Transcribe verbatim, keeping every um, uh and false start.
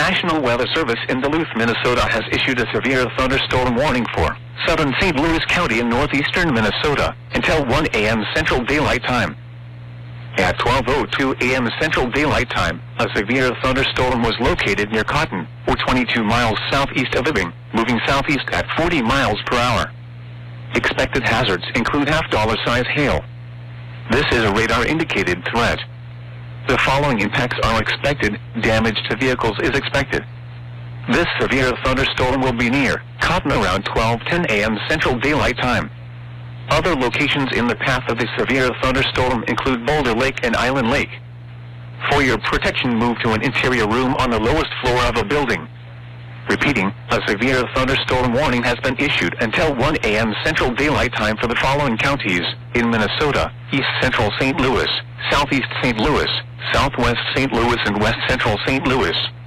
National Weather Service in Duluth, Minnesota has issued a severe thunderstorm warning for southern Saint Louis County in northeastern Minnesota until one a m Central Daylight Time. At twelve oh two a m Central Daylight Time, a severe thunderstorm was located near Cotton, or twenty-two miles southeast of Ibing, moving southeast at forty miles per hour. Expected hazards include half-dollar size hail. This is a radar-indicated threat. The following impacts are expected. Damage to vehicles is expected. This severe thunderstorm will be near Cotton around twelve ten a m Central Daylight Time. Other locations in the path of the severe thunderstorm include Boulder Lake and Island Lake. For your protection, move to an interior room on the lowest floor of a building. Repeating, a severe thunderstorm warning has been issued until one a m Central Daylight Time for the following counties in Minnesota: East Central Saint Louis, Southeast Saint Louis, Southwest Saint Louis and West Central Saint Louis.